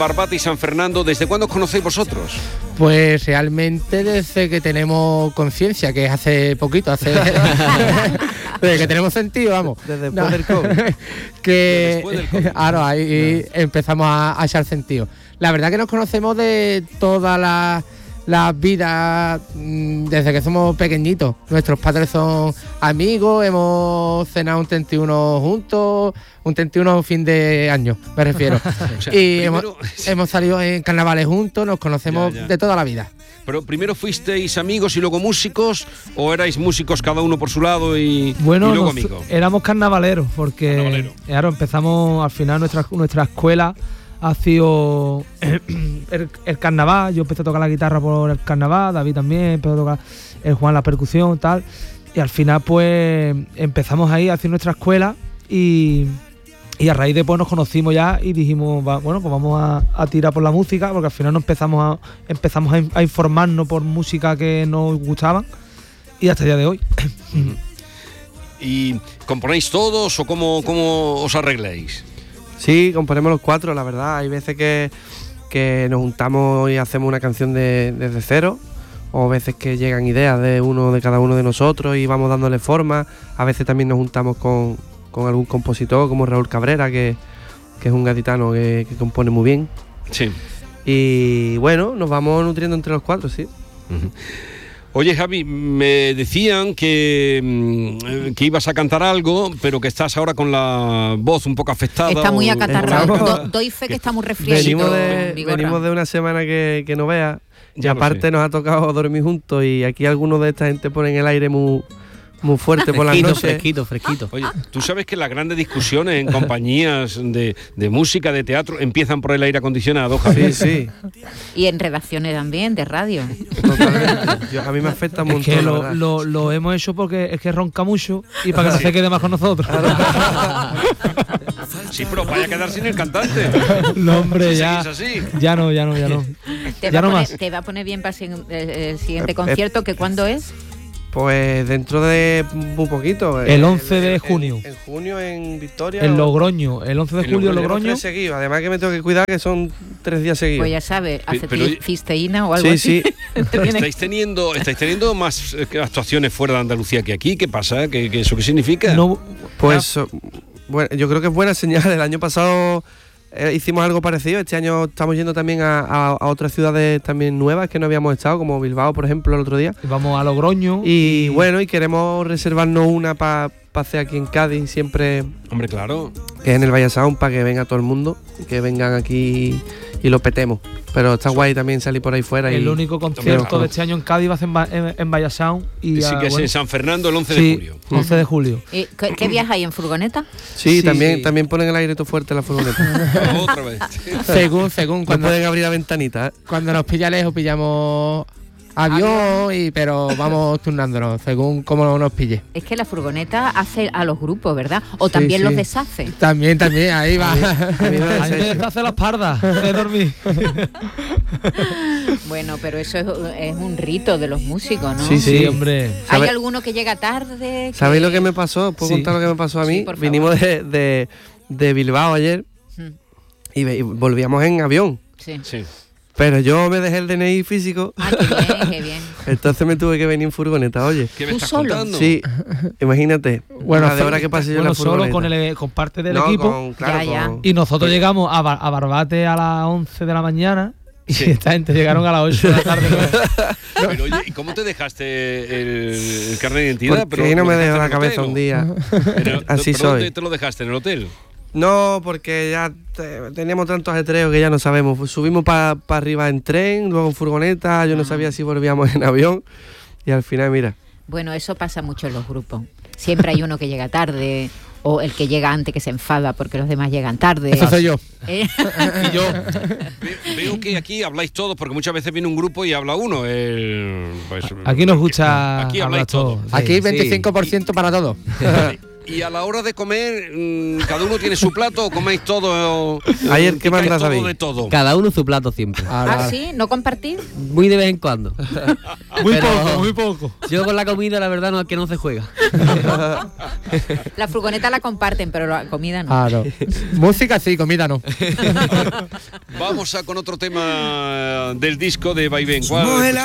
Barbate y San Fernando, ¿desde cuándo os conocéis vosotros? Pues realmente desde que tenemos conciencia, que es hace poquito, desde que tenemos sentido, vamos. Desde después del COVID. Claro, ahí empezamos a echar sentido. La verdad que nos conocemos de todas las vidas desde que somos pequeñitos. Nuestros padres son amigos, hemos cenado un 31 juntos, un 31 fin de año, me refiero. O sea, Y primero... hemos salido en carnavales juntos, nos conocemos Ya. de toda la vida. Pero primero fuisteis amigos y luego músicos, o erais músicos cada uno por su lado y luego amigos. Éramos carnavaleros, porque claro, empezamos al final nuestra escuela ha sido el carnaval. Yo empecé a tocar la guitarra por el carnaval, David también empezó a tocar, el Juan la percusión, tal, y al final pues empezamos ahí a hacer nuestra escuela y a raíz de pues nos conocimos ya y dijimos, bueno, pues vamos a tirar por la música, porque al final empezamos a informarnos por música que nos gustaban y hasta el día de hoy. ¿Y componéis todos o cómo os arregláis? Sí, componemos los cuatro, la verdad. Hay veces que nos juntamos y hacemos una canción desde cero, o veces que llegan ideas de cada uno de nosotros y vamos dándole forma. A veces también nos juntamos con algún compositor como Raúl Cabrera, que es un gaditano que compone muy bien. Sí. Y bueno, nos vamos nutriendo entre los cuatro, sí. Uh-huh. Oye, Javi, me decían que ibas a cantar algo, pero que estás ahora con la voz un poco afectada. Está muy acatarrado. Doy fe que está muy resfriado. Venimos de una semana que no veas. Y aparte nos ha tocado dormir juntos y aquí algunos de esta gente ponen el aire muy fuerte por las noches. Fresquito. Oye, tú sabes que las grandes discusiones en compañías de música, de teatro, empiezan por el aire acondicionado, Javi. Sí. Y en redacciones también, de radio. Totalmente. A mí me afecta mucho. Es que lo hemos hecho porque es que ronca mucho y para que no se quede más con nosotros. Sí, pero vaya a quedar sin el cantante. No, hombre, si ya. Así. Ya no. Te va a poner bien para el siguiente concierto, que ¿cuándo es? Pues dentro de muy poquito. El 11 de junio. En junio en Victoria. En Logroño. El 11 de julio en Logroño. Seguidos. Además que me tengo que cuidar que son 3 días seguidos. Pues ya sabes, hace cisteína o algo así. Sí. ¿Estáis teniendo más actuaciones fuera de Andalucía que aquí? ¿Qué pasa? ¿Eso qué significa? No, pues bueno, yo creo que es buena señal. El año pasado hicimos algo parecido. Este año estamos yendo también a otras ciudades también nuevas que no habíamos estado, como Bilbao, por ejemplo, el otro día. Vamos a Logroño. Y bueno, y queremos reservarnos una para hacer aquí en Cádiz siempre. Hombre, claro. Que es en el Valle Sound, para que venga todo el mundo, que vengan aquí y lo petemos. Pero está guay también salir por ahí fuera. El único concierto de este año en Cádiz va a ser en Valle Sound. Y sí, que es en San Fernando el 11 de julio. 11 de julio. ¿Y qué viajáis en furgoneta? Sí, también ponen el aire todo fuerte en la furgoneta. Otra vez. Según cuando pueden abrir la ventanita. Cuando nos pilla lejos pillamos avión, pero vamos turnándonos según cómo nos pille. Es que la furgoneta hace a los grupos, ¿verdad? O también los deshace. También, ahí va. A mí me deshace las pardas de dormir. Bueno, pero eso es un rito de los músicos, ¿no? Sí, hombre. ¿Hay alguno que llega tarde? ¿Sabéis lo que me pasó? ¿Puedo contar lo que me pasó a mí? Vinimos de Bilbao ayer y volvíamos en avión. Sí. Pero yo me dejé el DNI físico. Qué bien. Entonces me tuve que venir en furgoneta, oye. ¿Qué me estás contando? Sí, imagínate. Bueno, de hora que pasé yo en la furgoneta. Solo con parte del equipo. Y nosotros llegamos a Barbate a las 11 de la mañana. Y esta gente llegaron a las 8 de la tarde. Pero oye, ¿y cómo te dejaste el carnet de identidad? Porque ahí no me dejó la cabeza un día. Así soy. ¿Dónde te lo dejaste? ¿En el hotel? No, porque ya teníamos tantos ajetreos que ya no sabemos. Subimos para arriba en tren, luego en furgoneta. Yo no sabía si volvíamos en avión. Y al final, mira. Bueno, eso pasa mucho en los grupos. Siempre hay uno que llega tarde, o el que llega antes que se enfada porque los demás llegan tarde. Eso soy yo. Y yo veo que aquí habláis todos, porque muchas veces viene un grupo y habla uno. Aquí nos gusta aquí habláis todos. Aquí 25% para todos. Y a la hora de comer, ¿cada uno tiene su plato o coméis todo? Ayer, ¿qué mandas, todo David? de todo. Cada uno su plato siempre. ¿Ah, sí? ¿No compartir? Muy de vez en cuando. Muy Pero poco, muy poco. Yo con la comida, la verdad, no es que no se juega. La furgoneta la comparten, pero la comida no. Claro. Música sí, comida no. Vamos con otro tema del disco de Vaivén. ¿Cuál?